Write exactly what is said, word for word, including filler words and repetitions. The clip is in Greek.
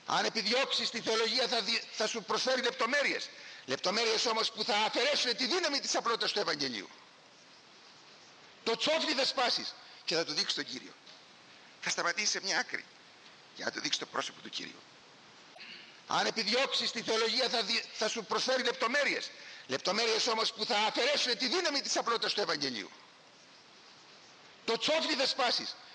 Αν επιδιώξεις τη θεολογία θα, δι... θα σου προσφέρει λεπτομέρειες. Λεπτομέρειες όμως που θα αφαιρέσουν τη δύναμη της απλότητας του Ευαγγελίου. Το τσόφλι θα σπάσεις και θα του δείξεις τον Κύριο. Θα σταματήσεις σε μια άκρη για να του δείξεις το πρόσωπο του Κυρίου. Αν επιδιώξεις τη θεολογία θα, δι... θα σου προσφέρει λεπτομέρειες. Λεπτομέρειες όμως που θα αφαιρέσουν τη δύναμη της απλότητας του Ευαγγελίου. Το τσόφλι θα σπάσεις